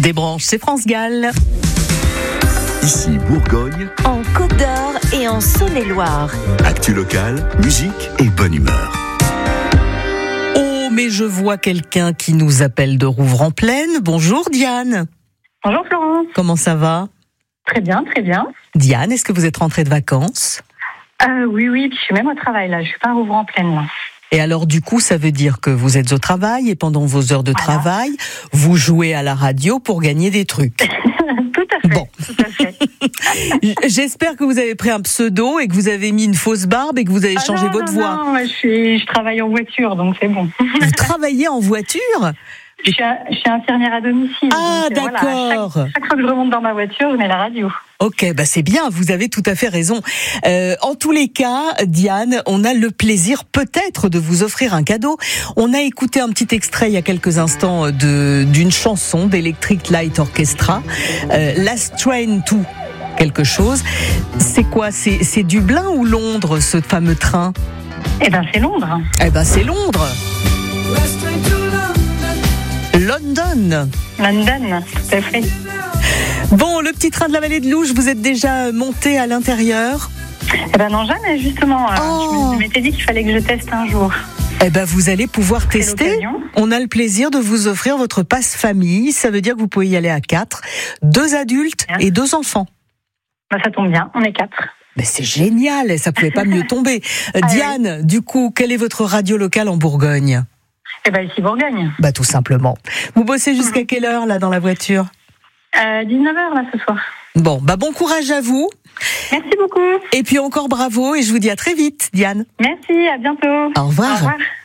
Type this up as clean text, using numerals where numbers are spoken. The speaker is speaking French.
Des branches, c'est France Gall. Ici Bourgogne, En Côte d'Or et en Saône-et-Loire. actu locale, musique et bonne humeur. Oh, mais je vois quelqu'un qui nous appelle de Rouvres-en-Plaine. Bonjour Diane. Bonjour Florence. Comment ça va? Très bien, très bien. Diane, est-ce que vous êtes rentrée de vacances? Oui, je suis même au travail là. Je suis pas à Rouvres-en-Plaine là. Et alors du coup, ça veut dire que vous êtes au travail et pendant vos heures de travail, vous jouez à la radio pour gagner des trucs. Tout à fait. Bon. Tout à fait. J'espère que vous avez pris un pseudo et que vous avez mis une fausse barbe et que vous avez changé non, votre voix. Non, je travaille en voiture, donc c'est bon. Vous travaillez en voiture? Je suis infirmière à domicile. Ah, donc, d'accord. Voilà, chaque fois que je remonte dans ma voiture, je mets la radio. Ok, c'est bien, vous avez tout à fait raison. En tous les cas, Diane, on a le plaisir peut-être de vous offrir un cadeau. On a écouté un petit extrait il y a quelques instants d'une chanson d'Electric Light Orchestra, Last Train to quelque chose. C'est quoi? C'est Dublin ou Londres, ce fameux train? C'est Londres. C'est Londres. London. London, tout à fait. Bon, le petit train de la vallée de Louge, vous êtes déjà monté à l'intérieur? Non, jamais, justement. Je m'étais dit qu'il fallait que je teste un jour. Vous allez pouvoir tester. l'occasion. On a le plaisir de vous offrir votre passe famille. Ça veut dire que vous pouvez y aller à 4, 2 adultes Bien. et 2 enfants. Ça tombe bien, on est 4. C'est génial, ça pouvait pas mieux tomber. Diane, du coup, quelle est votre radio locale en Bourgogne? Ici Bourgogne. Tout simplement. Vous bossez jusqu'à quelle heure là dans la voiture? 19h là ce soir. Bon courage à vous. Merci beaucoup. Et puis encore bravo et je vous dis à très vite, Diane. Merci, à bientôt. Au revoir. Au revoir.